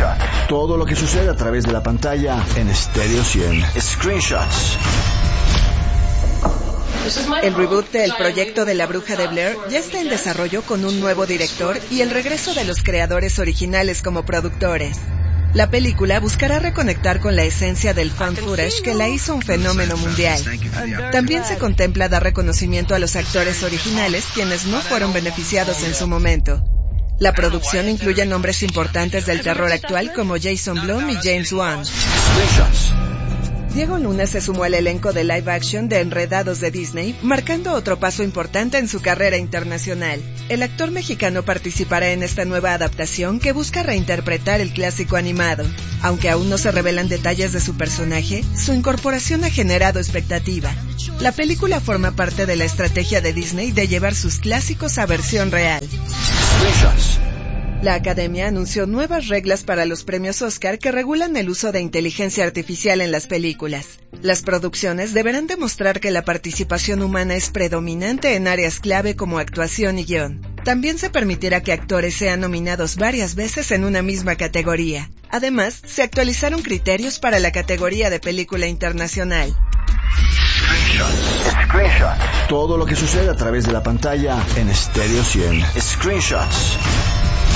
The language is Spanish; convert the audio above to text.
Screenshots. Todo lo que sucede a través de la pantalla en Stereo 100. Screenshots. El reboot del proyecto de La Bruja de Blair ya está en desarrollo con un nuevo director y el regreso de los creadores originales como productores. La película buscará reconectar con la esencia del found footage que la hizo un fenómeno mundial. También se contempla dar reconocimiento a los actores originales, quienes no fueron beneficiados en su momento. La producción incluye nombres importantes del terror actual como Jason Blum y James Wan. Diego Luna se sumó al elenco de live action de Enredados de Disney, marcando otro paso importante en su carrera internacional. El actor mexicano participará en esta nueva adaptación que busca reinterpretar el clásico animado. Aunque aún no se revelan detalles de su personaje, su incorporación ha generado expectativa. La película forma parte de la estrategia de Disney de llevar sus clásicos a versión real. La Academia anunció nuevas reglas para los premios Oscar que regulan el uso de inteligencia artificial en las películas. Las producciones deberán demostrar que la participación humana es predominante en áreas clave como actuación y guión. También se permitirá que actores sean nominados varias veces en una misma categoría. Además, se actualizaron criterios para la categoría de película internacional. Screenshots. Todo lo que sucede a través de la pantalla en Stereo 100. Screenshots.